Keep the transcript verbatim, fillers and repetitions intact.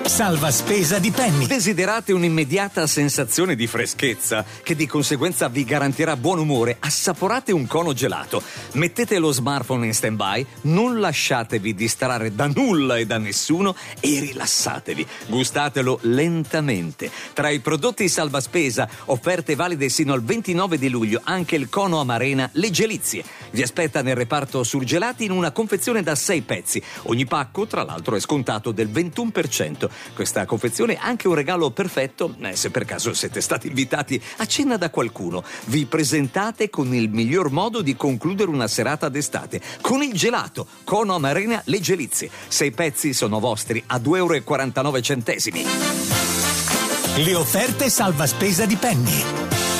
Salva spesa di Penny. Desiderate un'immediata sensazione di freschezza che di conseguenza vi garantirà buon umore? Assaporate un cono gelato. Mettete lo smartphone in stand-by, non lasciatevi distrarre da nulla e da nessuno e rilassatevi. Gustatelo lentamente. Tra i prodotti salva spesa, offerte valide sino al ventinove di luglio, anche il cono Amarena Le Gelizie. Vi aspetta nel reparto surgelati in una confezione da sei pezzi. Ogni pacco, tra l'altro, è scontato del ventuno per cento. Questa confezione è anche un regalo perfetto eh, se per caso siete stati invitati a cena da qualcuno. Vi presentate con il miglior modo di concludere una serata d'estate, con il gelato Cono Amarena Le Gelizie. Sei pezzi sono vostri a due euro e quarantanove centesimi. Le offerte salva spesa di Penny.